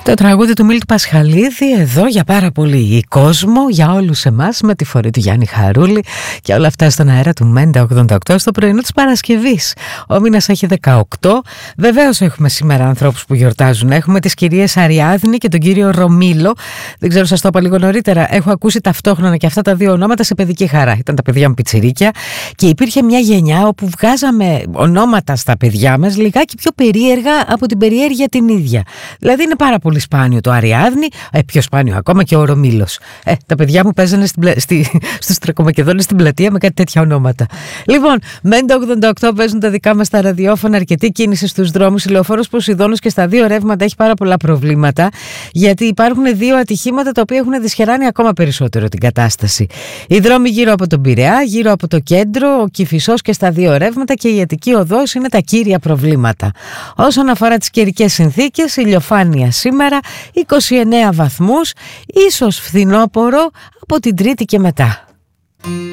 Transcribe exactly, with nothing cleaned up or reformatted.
Το τραγούδι του Μίλτου Πασχαλίδη εδώ για πάρα πολύ κόσμο, για όλους εμάς, με τη φωνή του Γιάννη Χαρούλη και όλα αυτά στον αέρα του Μέντα ογδόντα οκτώ στο πρωινό της Παρασκευής. Ο μήνας έχει δεκαοκτώ. Βεβαίως έχουμε σήμερα ανθρώπους που γιορτάζουν. Έχουμε τις κυρίες Αριάδνη και τον κύριο Ρωμίλο. Δεν ξέρω, σας το είπα λίγο νωρίτερα. Έχω ακούσει ταυτόχρονα και αυτά τα δύο ονόματα σε παιδική χαρά. Ήταν τα παιδιά μου πιτσιρίκια και υπήρχε μια γενιά όπου βγάζαμε ονόματα στα παιδιά μας λιγάκι πιο περίεργα από την περιέργεια την ίδια. Δηλαδή είναι πάρα πολύ σπάνιο το Αριάδνη, ε, πιο σπάνιο ακόμα και ο Ρωμίλος. Ε, τα παιδιά μου παίζανε στην πλα... στη... στους Τρακομακεδόνες στην πλατεία με κάτι τέτοια ονόματα. Λοιπόν, Μέντα ογδόντα οκτώ παίζουν τα δικά μας τα ραδιόφωνα, αρκετή κίνηση στους δρόμους. Η λεωφόρος Ποσειδώνος και στα δύο ρεύματα έχει πάρα πολλά προβλήματα, γιατί υπάρχουν δύο ατυχήματα τα οποία έχουν δυσχεράνει ακόμα περισσότερο την κατάσταση. Οι δρόμοι γύρω από τον Πειραιά, γύρω από το κέντρο, ο Κηφισός και στα δύο ρεύματα και η Αττική Οδός είναι τα κύρια προβλήματα. Όσον αφορά τις καιρικές συνθήκες, ηλιοφάνεια σήμερα, είκοσι εννέα βαθμούς, ίσως φθινόπορο από την Τρίτη και μετά.